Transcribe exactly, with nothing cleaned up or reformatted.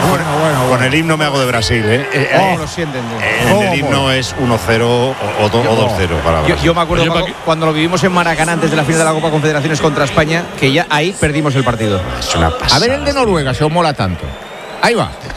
Bueno, bueno, con bueno. el himno me hago de Brasil, ¿eh? eh ¿Cómo eh, lo sienten? eh, en el himno es uno cero o, o, do- o dos cero para Yo, Brasil. yo me acuerdo Oye, Paco, Paqui- cuando lo vivimos en Maracaná antes de la final de la Copa Confederaciones contra España, que ya ahí perdimos el partido. Es una A pasada. ver el de Noruega, si os mola tanto. Ahí va.